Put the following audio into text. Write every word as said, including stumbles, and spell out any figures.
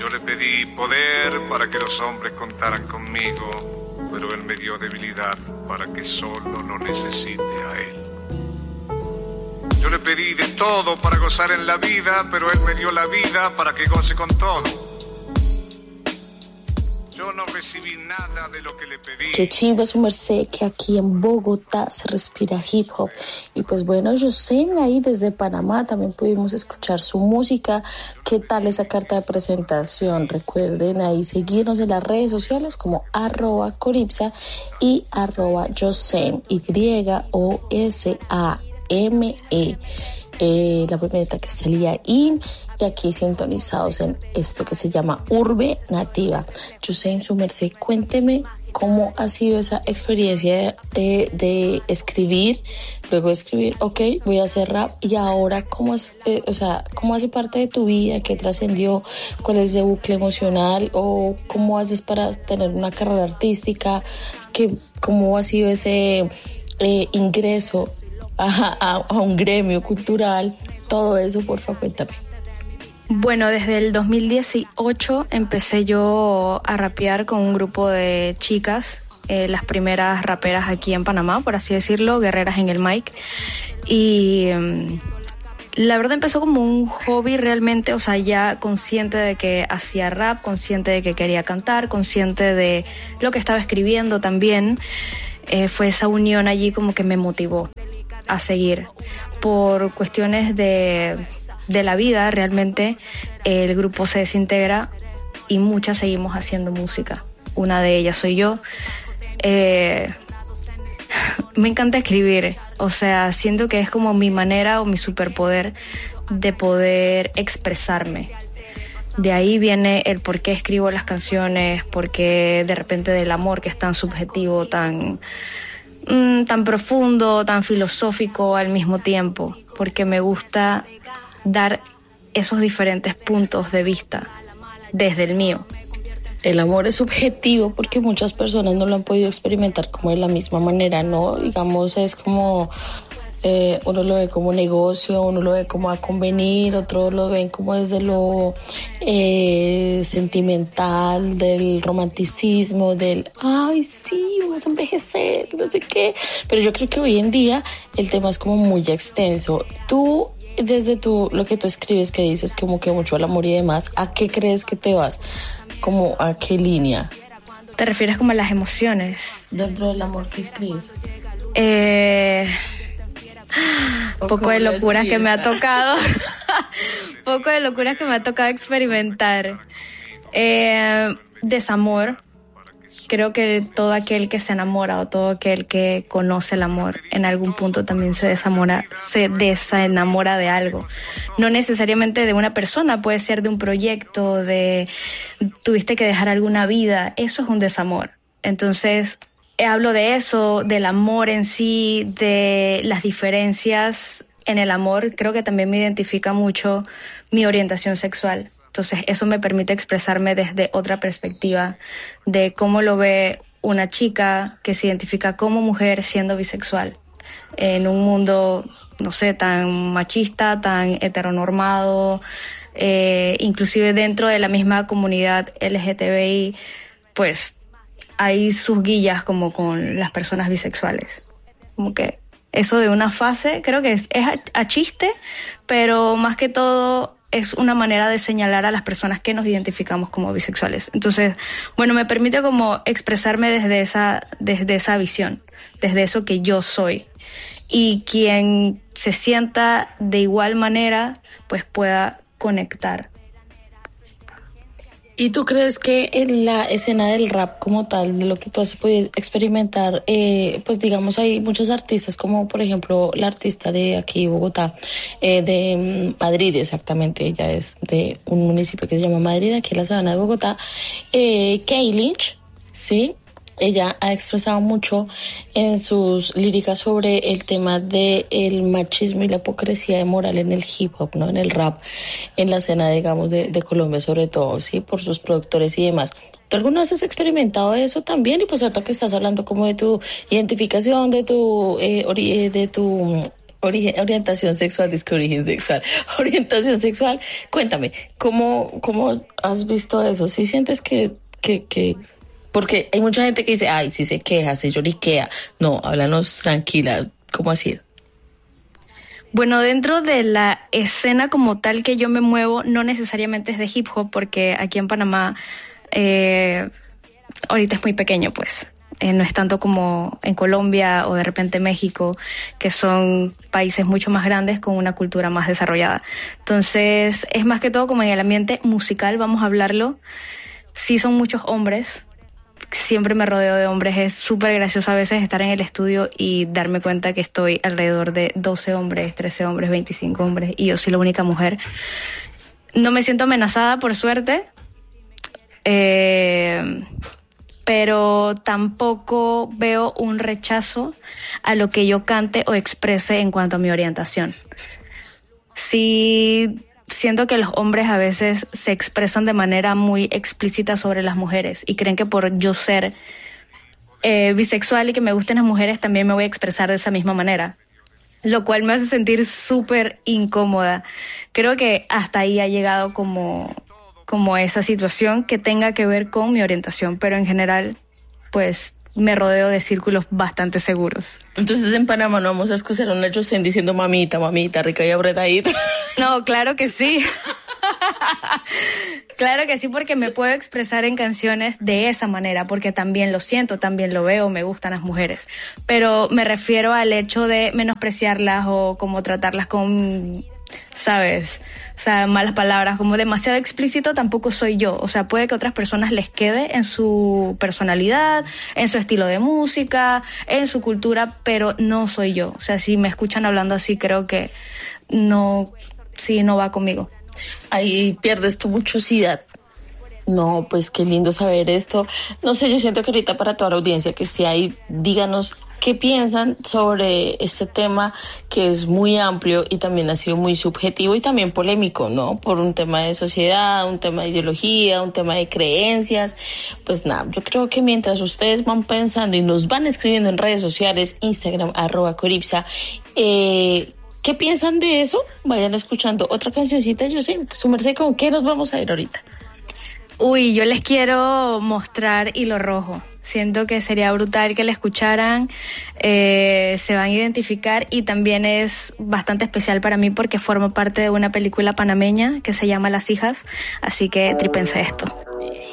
Yo le pedí poder para que los hombres contaran conmigo, pero él me dio debilidad para que solo lo necesite a él. Yo le pedí de todo para gozar en la vida, pero él me dio la vida para que goce con todo. Yo no recibí nada de lo que le pedí. Qué chimba su merced que aquí en Bogotá se respira hip hop. Y pues bueno, Josem ahí desde Panamá también pudimos escuchar su música. ¿Qué tal esa carta de presentación? Recuerden ahí seguirnos en las redes sociales como arroba coripsa y arroba Josem, Y O S A M E. Eh, la primera que salía ahí, y aquí sintonizados en esto que se llama Urbe Nativa. Josem, su merced, cuénteme cómo ha sido esa experiencia de, de escribir, luego de escribir, ok, voy a hacer rap, y ahora cómo es, eh, o sea, cómo hace parte de tu vida, qué trascendió, cuál es el bucle emocional, o cómo haces para tener una carrera artística, qué, cómo ha sido ese eh, ingreso A, a, a un gremio cultural, todo eso, por favor, cuéntame. Bueno, desde el dos mil dieciocho empecé yo a rapear con un grupo de chicas, eh, las primeras raperas aquí en Panamá, por así decirlo, guerreras en el mic. Y um, la verdad empezó como un hobby realmente, o sea, ya consciente de que hacía rap, consciente de que quería cantar, consciente de lo que estaba escribiendo también. Eh, fue esa unión allí como que me motivó a seguir. Por cuestiones de, de la vida, realmente el grupo se desintegra y muchas seguimos haciendo música. Una de ellas soy yo. Eh, me encanta escribir, o sea, siento que es como mi manera o mi superpoder de poder expresarme. De ahí viene el por qué escribo las canciones, por qué de repente del amor, que es tan subjetivo, tan... tan profundo, tan filosófico al mismo tiempo, porque me gusta dar esos diferentes puntos de vista desde el mío. El amor es subjetivo porque muchas personas no lo han podido experimentar como de la misma manera, ¿no? Digamos, es como... Eh, uno lo ve como negocio, uno lo ve como a convenir, otros lo ven como desde lo eh, sentimental, del romanticismo, del ay sí, vamos a envejecer, no sé qué. Pero yo creo que hoy en día el tema es como muy extenso. Tú, desde tu, lo que tú escribes, que dices como que mucho al amor y demás, ¿a qué crees que te vas? ¿Como a qué línea? ¿Te refieres como a las emociones? Dentro del amor que escribes. Eh... Poco de locuras que me ha tocado Poco de locuras que me ha tocado experimentar. eh, Desamor. Creo que todo aquel que se enamora o todo aquel que conoce el amor en algún punto también se desamora, se desenamora de algo. No necesariamente de una persona, puede ser de un proyecto, de tuviste que dejar alguna vida. Eso es un desamor. Entonces hablo de eso, del amor en sí, de las diferencias en el amor. Creo que también me identifica mucho mi orientación sexual. Entonces eso me permite expresarme desde otra perspectiva de cómo lo ve una chica que se identifica como mujer siendo bisexual en un mundo, no sé, tan machista, tan heteronormado, eh, inclusive dentro de la misma comunidad L G T B I, pues hay sus guillas como con las personas bisexuales. Como que eso de una fase, creo que es, es a, a chiste, pero más que todo es una manera de señalar a las personas que nos identificamos como bisexuales. Entonces, bueno, me permite como expresarme desde esa, desde esa visión, desde eso que yo soy. Y quien se sienta de igual manera, pues pueda conectar. ¿Y tú crees que en la escena del rap como tal, de lo que tú has podido experimentar, eh, pues digamos hay muchos artistas, como por ejemplo la artista de aquí Bogotá, eh, de Madrid exactamente, ella es de un municipio que se llama Madrid, aquí en la sabana de Bogotá, eh, K-Lynch, ¿sí? Ella ha expresado mucho en sus líricas sobre el tema del machismo y la hipocresía de moral en el hip hop, ¿no? En el rap, en la escena, digamos, de, de Colombia sobre todo, ¿sí? Por sus productores y demás. ¿Tú alguna vez has experimentado eso también? Y pues ahorita que estás hablando como de tu identificación, de tu, eh, ori- de tu Origen, orientación sexual, es que origen sexual. Orientación sexual. Cuéntame, ¿cómo, cómo has visto eso? ¿Sí sientes que, que, que, porque hay mucha gente que dice, ay, si se queja, se lloriquea? No, háblanos tranquila, ¿cómo ha sido? Bueno, dentro de la escena como tal que yo me muevo, no necesariamente es de hip hop, porque aquí en Panamá eh, ahorita es muy pequeño, pues. Eh, no es tanto como en Colombia o de repente México, que son países mucho más grandes con una cultura más desarrollada. Entonces, es más que todo como en el ambiente musical, vamos a hablarlo. Sí son muchos hombres, siempre me rodeo de hombres. Es súper gracioso a veces estar en el estudio y darme cuenta que estoy alrededor de doce hombres, trece hombres, veinticinco hombres, y yo soy la única mujer. No me siento amenazada, por suerte. Eh... pero tampoco veo un rechazo a lo que yo cante o exprese en cuanto a mi orientación. Sí, siento que los hombres a veces se expresan de manera muy explícita sobre las mujeres y creen que por yo ser eh, bisexual y que me gusten las mujeres también me voy a expresar de esa misma manera, lo cual me hace sentir súper incómoda. Creo que hasta ahí ha llegado como... como esa situación que tenga que ver con mi orientación, pero en general, pues, me rodeo de círculos bastante seguros. Entonces en Panamá no vamos a escuchar a una Yosén diciendo mamita, mamita, rica y abredadita. No, claro que sí. Claro que sí, porque me puedo expresar en canciones de esa manera, porque también lo siento, también lo veo, me gustan las mujeres. Pero me refiero al hecho de menospreciarlas o como tratarlas con... ¿sabes? O sea, malas palabras, como demasiado explícito tampoco soy yo. O sea, puede que a otras personas les quede en su personalidad, en su estilo de música, en su cultura, pero no soy yo. O sea, si me escuchan hablando así, creo que no, sí, no va conmigo. Ahí pierdes tu muchosidad. No, pues qué lindo saber esto. No sé, yo siento que ahorita para toda la audiencia que esté ahí, díganos qué piensan sobre este tema que es muy amplio y también ha sido muy subjetivo y también polémico, ¿no? Por un tema de sociedad, un tema de ideología, un tema de creencias. Pues nada, yo creo que mientras ustedes van pensando y nos van escribiendo en redes sociales, Instagram, arroba Coripsa, eh... ¿qué piensan de eso? Vayan escuchando otra cancioncita. Yo sé, su merced, ¿con qué nos vamos a ir ahorita? Uy, yo les quiero mostrar Hilo Rojo. Siento que sería brutal que la escucharan, eh, se van a identificar y también es bastante especial para mí porque forma parte de una película panameña que se llama Las Hijas, así que trípense esto.